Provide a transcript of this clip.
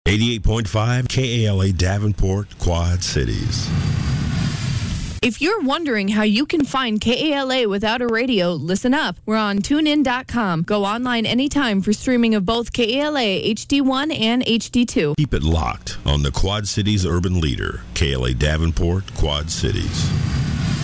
88.5 KALA Davenport, Quad Cities. If you're wondering how you can find KALA without a radio, listen up. We're on TuneIn.com. Go online anytime for streaming of both KALA HD1 and HD2. Keep it locked on the Quad Cities urban leader, KALA Davenport, Quad Cities.